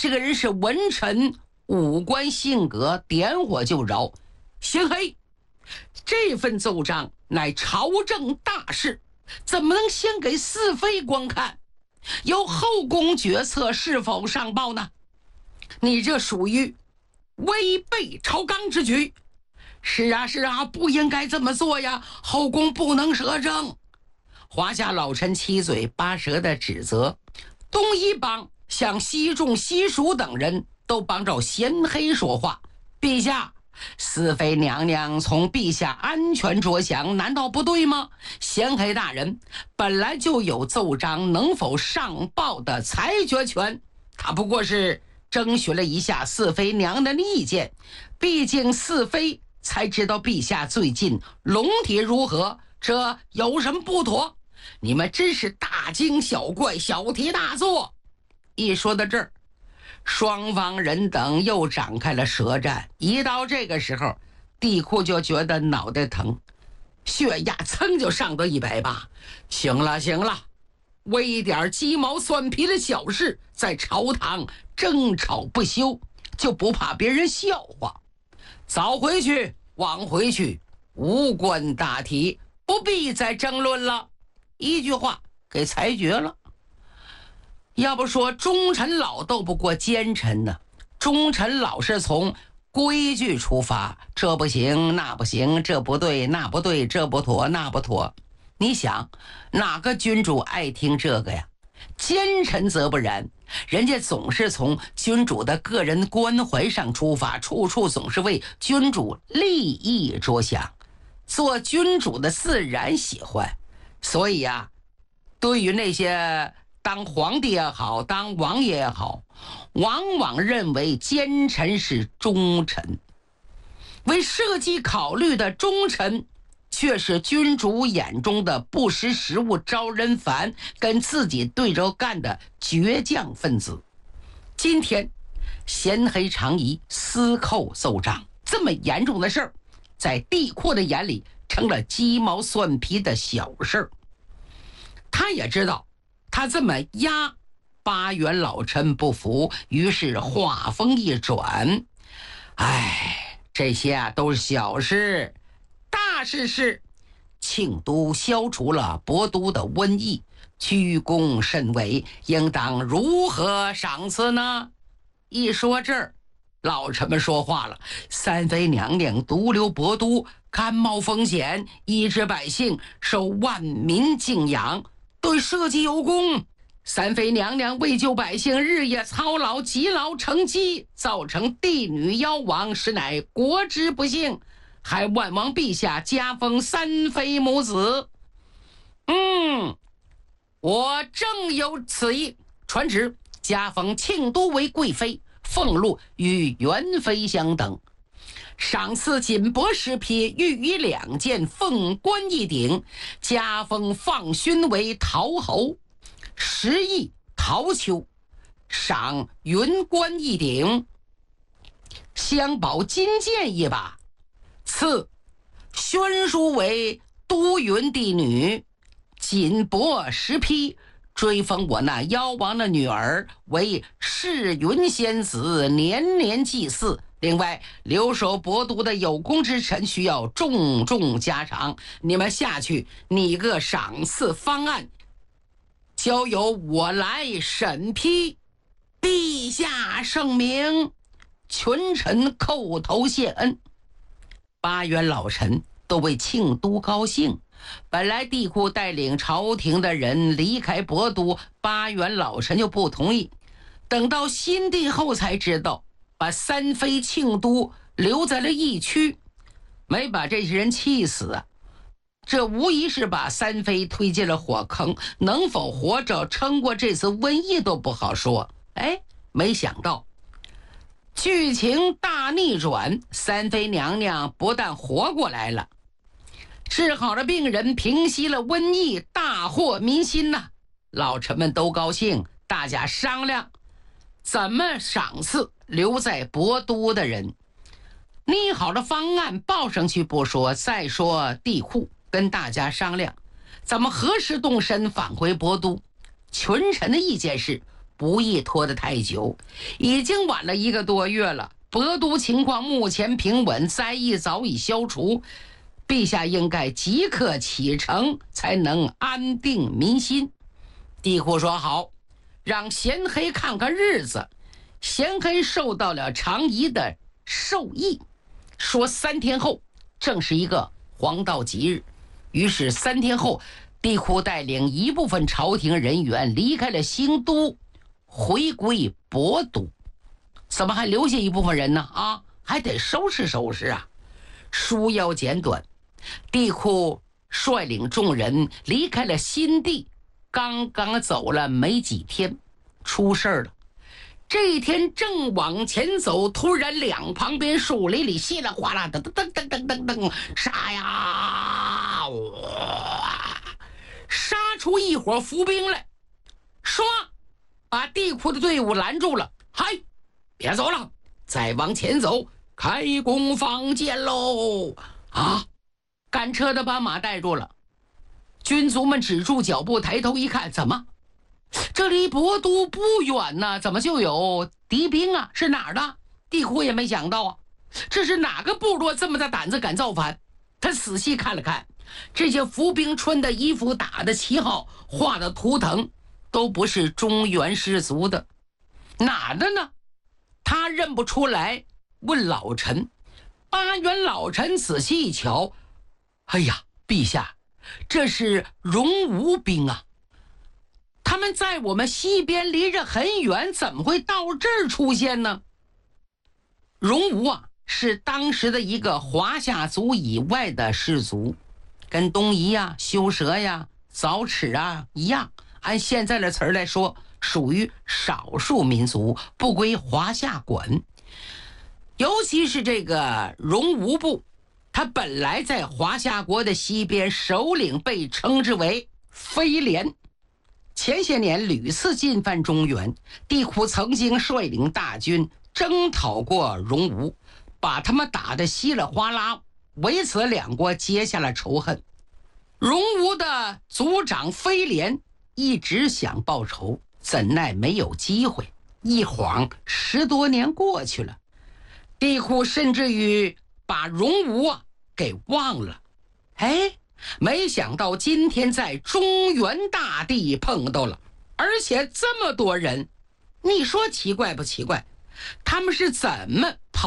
这个人是文臣，五官性格点火就着。邢黑，这份奏章乃朝政大事，怎么能先给四妃观看，由后宫决策是否上报呢？你这属于违背朝纲之举。是啊，不应该这么做呀，后宫不能摄政。华夏老臣七嘴八舌的指责，东一帮像西仲、西蜀等人都帮着贤黑说话。陛下，四妃娘娘从陛下安全着想，难道不对吗？贤黑大人本来就有奏章能否上报的裁决权，他不过是征询了一下四妃娘娘的意见，毕竟四妃才知道陛下最近龙体如何，这有什么不妥？你们真是大惊小怪，小题大做。一说到这儿，双方人等又展开了舌战。一到这个时候，帝喾就觉得脑袋疼，血压噌就上到180。行了，为一点鸡毛蒜皮的小事在朝堂争吵不休，就不怕别人笑话？早回去晚回去，无关大体，不必再争论了。一句话给裁决了。要不说忠臣老斗不过奸臣呢，忠臣老是从规矩出发，这不行那不行，这不对那不对，这不妥那不妥。你想哪个君主爱听这个呀？奸臣则不然，人家总是从君主的个人关怀上出发，处处总是为君主利益着想，做君主的自然喜欢。所以啊，对于那些当皇帝也好，当王爷也好，往往认为奸臣是忠臣，为社稷考虑的忠臣却是君主眼中的不识时务、招人烦、跟自己对着干的倔强分子。今天贤黑长仪私扣奏章，这么严重的事儿，在帝喾的眼里成了鸡毛蒜皮的小事儿。他也知道他这么压八元老臣不服，于是话锋一转，这些都是小事，大事是庆都消除了亳都的瘟疫，居功甚伟，应当如何赏赐呢？一说这儿，老臣们说话了，三妃娘娘独留亳都，甘冒风险，医治百姓，受万民敬仰，对社稷有功。三妃娘娘为救百姓，日夜操劳，积劳成疾，造成帝女夭亡，实乃国之不幸，还万望陛下加封三妃母子。我正有此意，传旨加封庆都为贵妃，俸禄与元妃相等，赏赐锦帛10匹，御衣2件，凤冠1顶，加封放勋为陶侯，10邑陶丘，赏云冠1顶，镶宝金剑1把，赐宣书为都匀帝女，锦帛10匹，追封我那夭亡的女儿为世云仙子，年年祭祀。另外留守亳都的有功之臣需要重重加赏，你们下去拟个赏赐方案，交由我来审批。陛下圣明。群臣叩头谢恩。八元老臣都为庆都高兴，本来帝喾带领朝廷的人离开亳都，八元老臣就不同意，等到新帝后才知道把三妃庆都留在了疫区，没把这些人气死啊！这无疑是把三妃推进了火坑，能否活着撑过这次瘟疫都不好说。没想到剧情大逆转，三妃娘娘不但活过来了，治好了病人，平息了瘟疫，大获民心呐！老臣们都高兴，大家商量怎么赏赐留在亳都的人。拟好了方案报上去不说，再说帝喾跟大家商量怎么何时动身返回亳都。群臣的意见是不宜拖得太久，已经晚了1个多月了。博都情况目前平稳，灾疫早已消除，陛下应该即刻启程，才能安定民心。帝喾说好，让贤黑看看日子。贤黑受到了常仪的授意，说3天后正是一个黄道吉日。于是3天后，帝喾带领一部分朝廷人员离开了兴都，回归博都。怎么还留下一部分人呢？还得收拾收拾啊。书要简短，帝喾率领众人离开了新地，刚刚走了没几天，出事儿了。这一天正往前走，突然两旁边树林里稀里哗啦，噔噔噔噔噔噔，杀呀！杀出一伙伏兵来，唰，把帝喾的队伍拦住了。嗨，别走了，再往前走，开弓放箭喽！赶车的把马带住了。军卒们止住脚步，抬头一看，怎么？这离博都不远呢，怎么就有敌兵啊？是哪儿的？帝喾也没想到啊，这是哪个部落这么大胆子敢造反？他仔细看了看，这些伏兵穿的衣服、打的旗号、画的图腾，都不是中原氏族的，哪的呢？他认不出来，问老臣。八元老臣仔细一瞧，哎呀，陛下，这是戎吴兵啊！他们在我们西边离着很远，怎么会到这儿出现呢？戎吴是当时的一个华夏族以外的氏族，跟东夷修蛇凿齿一样，按现在的词儿来说，属于少数民族，不归华夏管。尤其是这个戎吴部，他本来在华夏国的西边，首领被称之为飞廉。前些年屡次进犯中原，帝喾曾经率领大军征讨过戎吴，把他们打得稀里哗啦，为此两国结下了仇恨。戎吴的族长飞廉一直想报仇，怎奈没有机会，一晃10多年过去了，帝喾甚至于把戎吴给忘了。没想到今天在中原大地碰到了，而且这么多人，你说奇怪不奇怪？他们是怎么跑